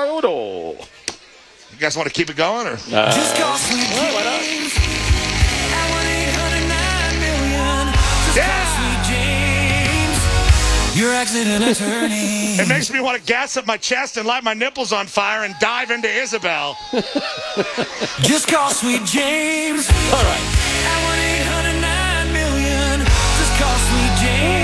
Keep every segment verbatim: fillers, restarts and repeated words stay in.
Saludo. You guys want to keep it going? Or? Uh, Just call Sweet James. Well, Your accident attorney. It makes me want to gas up my chest and light my nipples on fire and dive into Isabel. Just call Sweet James. All right. At one eight hundred nine million. Just call Sweet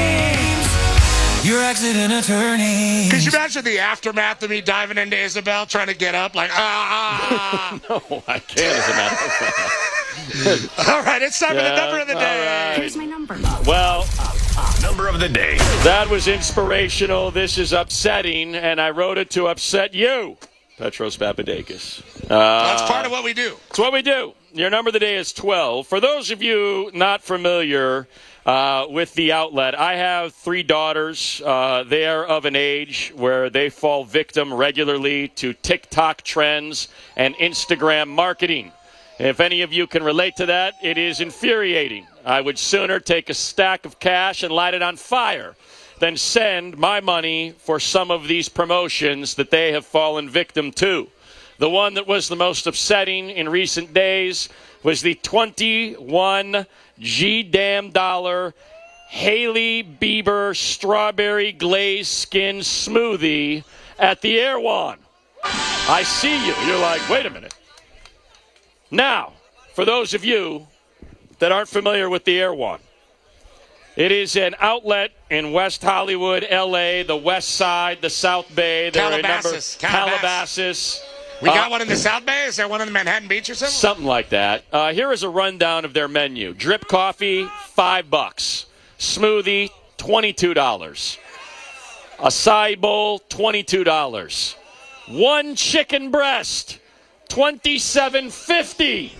James. Your accident attorney. Could you imagine the aftermath of me diving into Isabel, trying to get up, like, ah, ah. No, I can't, as a matter of fact. All right, it's time yeah, for the number of the day. Right. Here's my number. Well, number of the day. That was inspirational. This is upsetting, and I wrote it to upset you, Petros Papadakis. Uh, That's part of what we do. It's what we do. Your number of the day is twelve. For those of you not familiar uh, with the outlet, I have three daughters. Uh, they are of an age where they fall victim regularly to TikTok trends and Instagram marketing. If any of you can relate to that, it is infuriating. I would sooner take a stack of cash and light it on fire than send my money for some of these promotions that they have fallen victim to. The one that was the most upsetting in recent days was the twenty-one G-damn dollar Hailey Bieber strawberry glazed skin smoothie at the Erewhon. I see you. You're like, wait a minute. Now, for those of you that aren't familiar with the Erewhon, it is an outlet in West Hollywood, L A, the West Side, the South Bay. They're Calabasas. In number, Calabasas. We got uh, one in the South Bay? Is there one in the Manhattan Beach or something? Something like that. Uh, here is a rundown of their menu. Drip coffee, five bucks. Smoothie, twenty-two dollars. Acai bowl, twenty-two dollars. One chicken breast, twenty-seven fifty.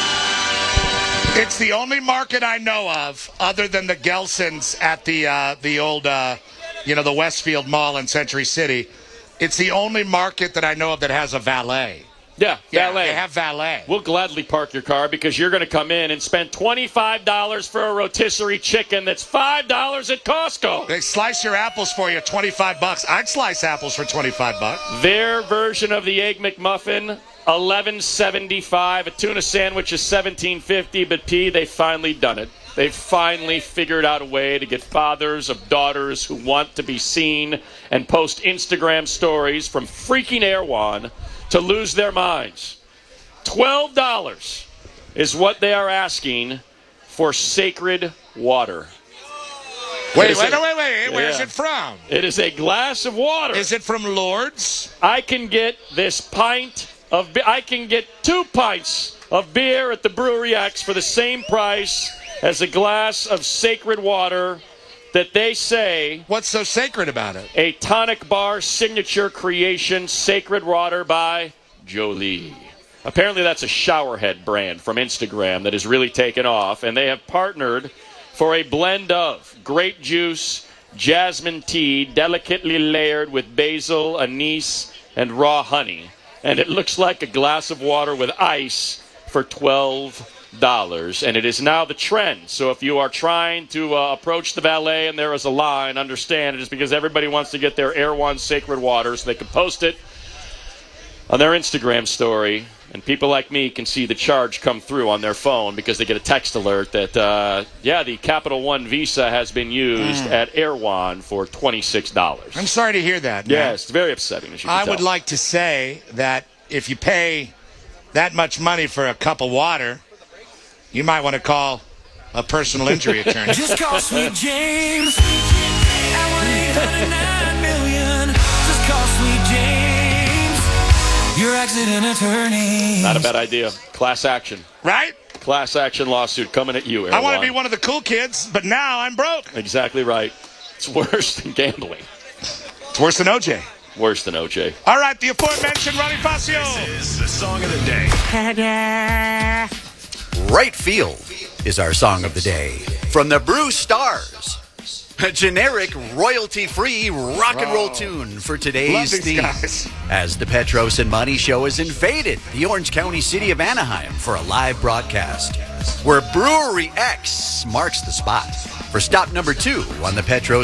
It's the only market I know of, other than the Gelsons at the uh, the old, uh, you know, the Westfield Mall in Century City. It's the only market that I know of that has a valet. Yeah, Yeah, valet. they have valet. We'll gladly park your car because you're going to come in and spend twenty-five dollars for a rotisserie chicken that's five dollars at Costco. They slice your apples for you, twenty-five bucks. I'd slice apples for twenty-five bucks. Their version of the Egg McMuffin, eleven seventy-five. A tuna sandwich is seventeen fifty. But P, they've finally done it. They've finally figured out a way to get fathers of daughters who want to be seen and post Instagram stories from freaking Erewhon to lose their minds. twelve dollars is what they are asking for sacred water. Wait, wait, a, wait, wait. Where's yeah. it from? It is a glass of water. Is it from Lord's? I can get this pint of I can get two pints of beer at the Brewery X for the same price as a glass of sacred water that they say... What's so sacred about it? A Tonic Bar signature creation, sacred water by Jolie. Apparently that's a showerhead brand from Instagram that has really taken off, and they have partnered for a blend of grape juice, jasmine tea, delicately layered with basil, anise, and raw honey. And it looks like a glass of water with ice for twelve dollars, and it is now the trend. So if you are trying to uh, approach the valet and there is a line, understand it is because everybody wants to get their Erewhon sacred water so they can post it on their Instagram story, and people like me can see the charge come through on their phone because they get a text alert that, uh, yeah, the Capital One Visa has been used mm. at Erewhon for twenty-six dollars. I'm sorry to hear that, man. Yes, it's very upsetting, as you can I tell. would like to say that if you pay that much money for a cup of water, you might want to call a personal injury attorney. Just call Sweet James at one eight hundred nine million. Just call Sweet James, your accident attorney. Not a bad idea. Class action. Right? Class action lawsuit coming at you, Erewhon. I want to be one of the cool kids, but now I'm broke. Exactly right. It's worse than gambling. It's worse than O J. Worse than O J. All right, the aforementioned Ronnie Fascio. This is the song of the day. Right Field is our song of the day from the Brew Stars. A generic, royalty-free rock and roll tune for today's Love these theme. guys. As the Petros and Money Show has invaded the Orange County city of Anaheim for a live broadcast, where Brewery X marks the spot for stop number two on the Petros